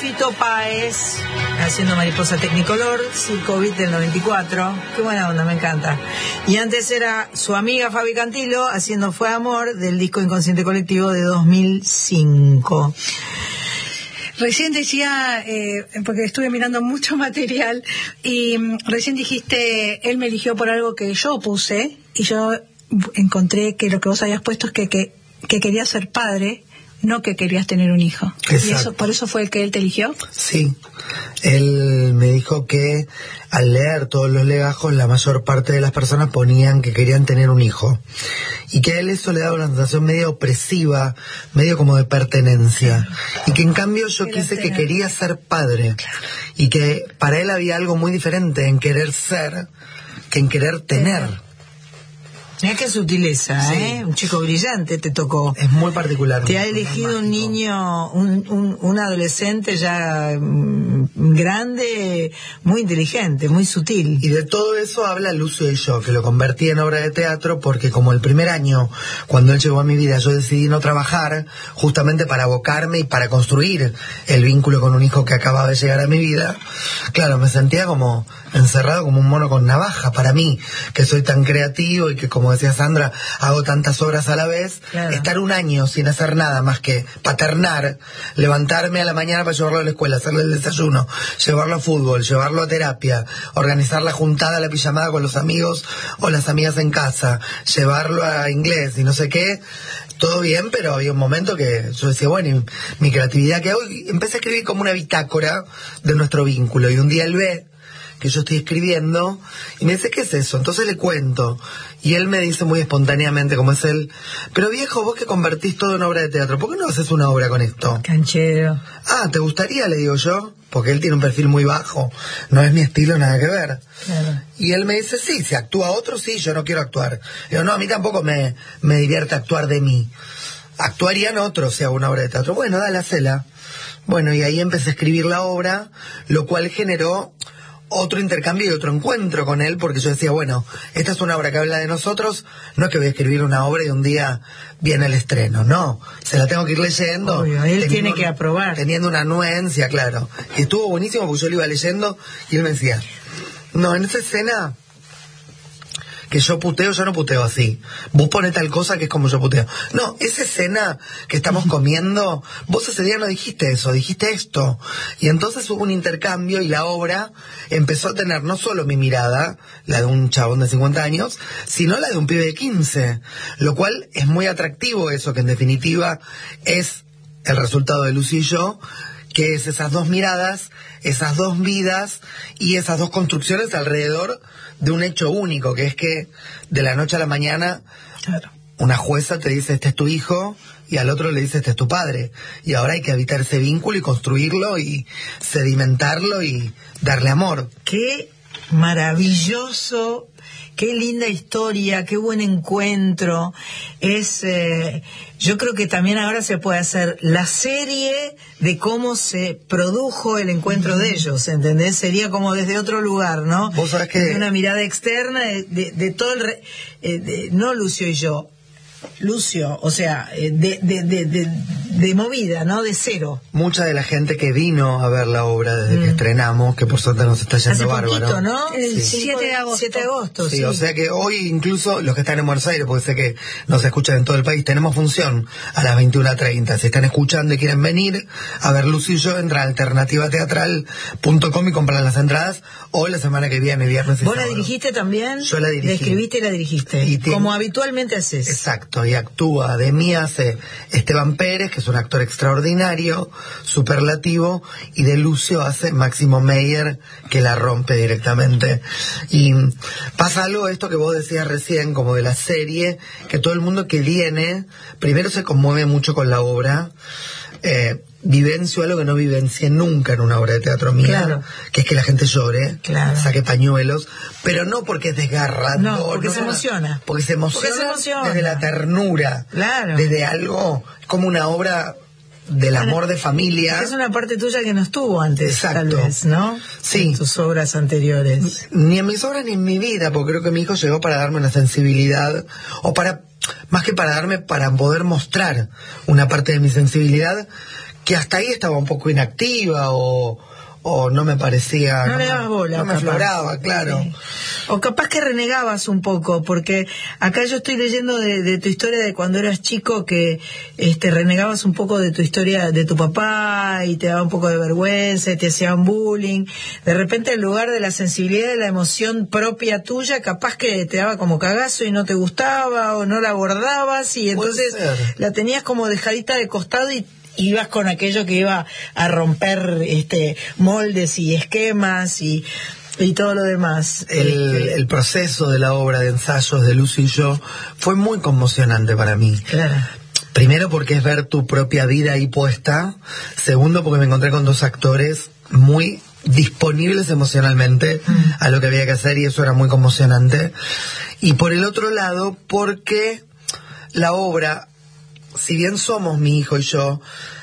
Fito Páez haciendo Mariposa Technicolor, Circo Beat del 94. Qué buena onda, me encanta. Y antes era su amiga Fabi Cantilo haciendo Fue Amor del disco Inconsciente Colectivo de 2005. Recién decía, porque estuve mirando mucho material, y recién dijiste, él me eligió por algo que yo puse, y yo encontré que lo que vos habías puesto es que querías ser padre, no que querías tener un hijo. Exacto. ¿Y eso, por eso fue el que él te eligió? Sí, él me dijo que al leer todos los legajos la mayor parte de las personas ponían que querían tener un hijo y que a él eso le daba una sensación medio opresiva, medio como de pertenencia, y que en cambio yo quise que quería ser padre, y que para él había algo muy diferente en querer ser que en querer tener. Mirá qué sutileza, Sí. Un chico brillante te tocó. Es muy particular. Te ha elegido un niño, un adolescente ya grande, muy inteligente, muy sutil. Y de todo eso habla Lucio y yo, que lo convertí en obra de teatro porque como el primer año, cuando él llegó a mi vida, yo decidí no trabajar, justamente para abocarme y para construir el vínculo con un hijo que acababa de llegar a mi vida. Claro, me sentía como encerrado como un mono con navaja. Para mí, que soy tan creativo y que, como decía Sandra, hago tantas obras a la vez, claro. Estar un año sin hacer nada más que paternar, levantarme a la mañana para llevarlo a la escuela, hacerle el desayuno, llevarlo a fútbol, llevarlo a terapia, organizar la juntada, la pijamada con los amigos o las amigas en casa, llevarlo a inglés y no sé qué, todo bien, pero había un momento que yo decía, bueno, ¿y mi creatividad qué hago? Y empecé a escribir como una bitácora de nuestro vínculo, y un día él ve que yo estoy escribiendo y me dice, ¿qué es eso? Entonces le cuento, y él me dice muy espontáneamente, como es él, pero viejo, vos que convertís todo en obra de teatro, ¿por qué no haces una obra con esto? Canchero. Ah, ¿te gustaría? Le digo yo, porque él tiene un perfil muy bajo, no es mi estilo, nada que ver. Claro. Y él me dice, sí, si actúa otro, sí, yo no quiero actuar. Digo, no, a mí tampoco me divierte actuar de mí. Actuarían otros si hago una obra de teatro. Bueno, dale, hacela. Bueno, y ahí empecé a escribir la obra, lo cual generó otro intercambio y otro encuentro con él, porque yo decía, bueno, esta es una obra que habla de nosotros, no es que voy a escribir una obra y un día viene el estreno, no, se la tengo que ir leyendo. Obvio, él tiene que aprobar. Teniendo una anuencia, claro. Y estuvo buenísimo porque yo lo iba leyendo y él me decía, no, en esa escena que yo puteo, yo no puteo así. Vos ponés tal cosa que es como yo puteo. No, esa escena que estamos comiendo, vos ese día no dijiste eso, dijiste esto. Y entonces hubo un intercambio y la obra empezó a tener no solo mi mirada, la de un chabón de 50 años, sino la de un pibe de 15. Lo cual es muy atractivo eso, que en definitiva es el resultado de Lucy y yo, que es esas dos miradas, esas dos vidas y esas dos construcciones alrededor de un hecho único, que es que de la noche a la mañana, Claro. una jueza te dice este es tu hijo y al otro le dice este es tu padre, y ahora hay que habitar ese vínculo y construirlo y sedimentarlo y darle amor. Qué maravilloso, qué linda historia, qué buen encuentro. Yo creo que también ahora se puede hacer la serie de cómo se produjo el encuentro de ellos, ¿entendés? Sería como desde otro lugar, ¿no? Vos sabés que De una mirada externa de todo no Lucio y yo, Lucio, o sea, de movida, ¿no? De cero. mucha de la gente que vino a ver la obra desde que estrenamos, que por suerte nos está yendo Hace bárbaro. poquito, ¿no? El Sí. 7 de agosto. 7 de agosto, Sí, sí. o sea que hoy incluso los que están en Buenos Aires, porque sé que nos escuchan en todo el país, tenemos función a las 21:30. Si están escuchando y quieren venir a ver Lucy y yo, entran a alternativateatral.com y compran las entradas, o la semana que viene, viernes y ¿Vos la sábado. dirigiste también? Yo la dirigí. La escribiste y la dirigiste. Y tiene- Como habitualmente haces. Exacto, y actúa, de mí hace Esteban Pérez, que es un actor extraordinario, superlativo, y de Lucio hace Máximo Meyer, que la rompe directamente. Y pasa algo, esto que vos decías recién, como de la serie, que todo el mundo que viene, primero se conmueve mucho con la obra, vivencio algo que no vivencié nunca en una obra de teatro mía, Claro. que es que la gente llore, Claro. saque pañuelos, pero no porque es desgarrador, No, porque se emociona. porque se emociona, Porque se emociona. desde la ternura, Claro. desde algo como una obra del amor de familia. Es una parte tuya que no estuvo antes, Exacto. tal vez, ¿no? Sí. En tus obras anteriores. Ni en mis obras ni en mi vida, porque creo que mi hijo llegó para darme una sensibilidad, o para, más que para darme, para poder mostrar una parte de mi sensibilidad que hasta ahí estaba un poco inactiva o no me parecía... No le dabas bola. No me afloraba, claro. Sí. O capaz que renegabas un poco, porque acá yo estoy leyendo de tu historia de cuando eras chico, que renegabas un poco de tu historia de tu papá y te daba un poco de vergüenza y te hacían bullying. De repente, en lugar de la sensibilidad de la emoción propia tuya, capaz que te daba como cagazo y no te gustaba o no la abordabas y entonces la tenías como dejadita de costado y ibas con aquello que iba a romper moldes y esquemas y todo lo demás. El proceso de la obra de ensayos de Lucio y yo fue muy conmocionante para mí. Claro. Primero porque es ver tu propia vida ahí puesta. Segundo porque me encontré con dos actores muy disponibles emocionalmente a lo que había que hacer y eso era muy conmocionante. Y por el otro lado porque la obra, si bien somos mi hijo y yo,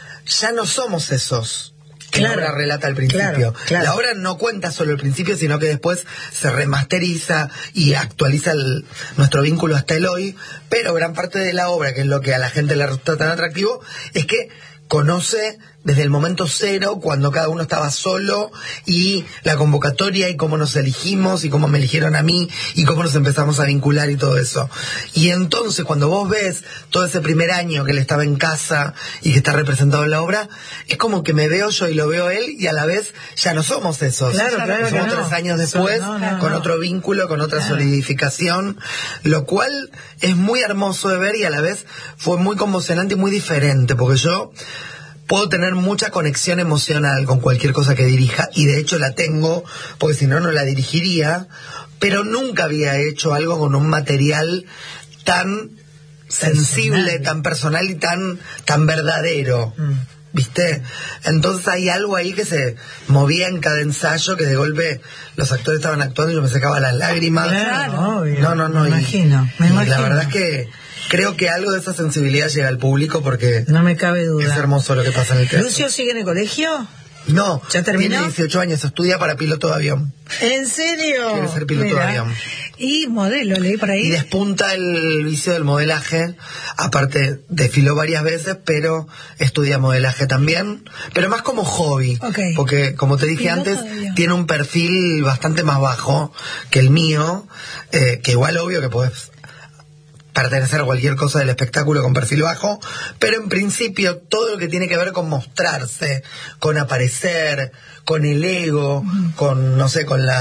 ya no somos esos que la obra relata al principio. Claro. La obra no cuenta solo el principio, sino que después se remasteriza y actualiza nuestro vínculo hasta el hoy, pero gran parte de la obra, que es lo que a la gente le resulta tan atractivo, es que conoce desde el momento cero, cuando cada uno estaba solo, y la convocatoria, y cómo nos elegimos, y cómo me eligieron a mí, y cómo nos empezamos a vincular y todo eso. Y entonces, cuando vos ves todo ese primer año que él estaba en casa, y que está representado en la obra, es como que me veo yo y lo veo él, y a la vez ya no somos esos. Claro, somos que no. 3 años después, con otro vínculo, con otra solidificación, lo cual es muy hermoso de ver, y a la vez fue muy conmocionante y muy diferente, porque yo puedo tener mucha conexión emocional con cualquier cosa que dirija, y de hecho la tengo, porque si no, no la dirigiría, pero nunca había hecho algo con un material tan sensible, tan personal y tan verdadero. ¿Viste? Entonces hay algo ahí que se movía en cada ensayo, que de golpe los actores estaban actuando y yo me sacaba las lágrimas. Claro, obvio. No. Me imagino. La verdad es que creo que algo de esa sensibilidad llega al público porque no me cabe duda. Es hermoso lo que pasa en el teatro. ¿Lucio sigue en el colegio? No, ¿Ya terminó? Tiene 18 años, estudia para piloto de avión. ¿En serio? Quiere ser piloto de avión. Y modelo, leí por ahí. Y despunta el vicio del modelaje. Aparte, desfiló varias veces, pero estudia modelaje también. Pero más como hobby. Okay. Porque, como te dije antes, tiene un perfil bastante más bajo que el mío. Que igual, obvio que podés pertenecer a cualquier cosa del espectáculo con perfil bajo, pero en principio todo lo que tiene que ver con mostrarse, con aparecer, con el ego, con no sé, con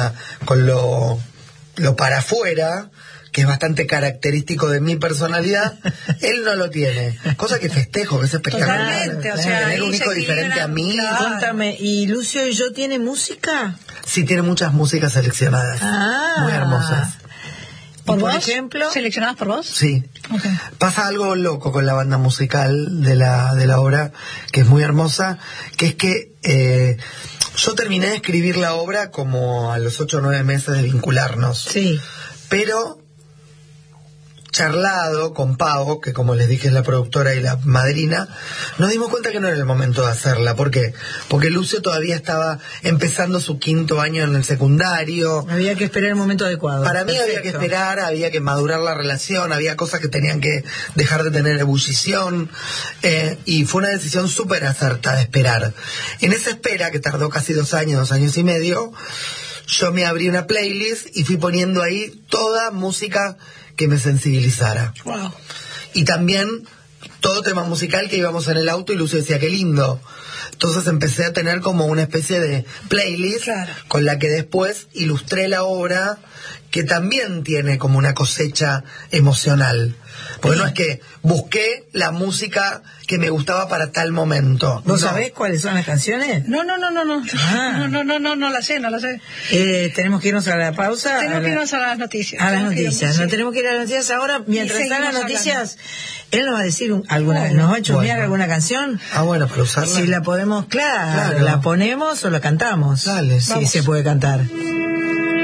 lo para afuera, que es bastante característico de mi personalidad, él no lo tiene. Cosa que festejo, que es espectacular. Totalmente, o sea, tener un hijo diferente a mí. Claro. Cuéntame, ¿y Lucio y yo tiene música? Sí, tiene muchas músicas seleccionadas. Muy hermosas. ¿Por vos? ejemplo? ¿Seleccionadas por vos? Sí. Okay. Pasa algo loco con la banda musical de la obra, que es muy hermosa, que es que yo terminé de escribir la obra como a los 8 o 9 meses de vincularnos. Sí. Pero charlado con Pau, que como les dije es la productora y la madrina, nos dimos cuenta que no era el momento de hacerla. ¿Por qué? Porque Lucio todavía estaba empezando su 5º año en el secundario. Había que esperar el momento adecuado. Para mí Perfecto. había que esperar, había que madurar la relación, había cosas que tenían que dejar de tener ebullición, y fue una decisión súper acertada, esperar. En esa espera, que tardó casi 2 años y medio, yo me abrí una playlist y fui poniendo ahí toda música que me sensibilizara. Wow. Y también todo tema musical que íbamos en el auto y Lucio decía, qué lindo. Entonces empecé a tener como una especie de playlist, claro, con la que después ilustré la obra, que también tiene como una cosecha emocional. Porque no es que busqué la música que me gustaba para tal momento. ¿Vos sabés cuáles son las canciones? No. Ah. No la sé. Tenemos que irnos a la pausa. Tenemos que irnos a las noticias. A las noticias. No tenemos que ir a las noticias ahora. Mientras están las noticias, él nos va a decir nos va a chusmear alguna canción. Ah, bueno, para usarla. Si la podemos, claro, la ponemos o la cantamos. Dale, sí, vamos. Se puede cantar.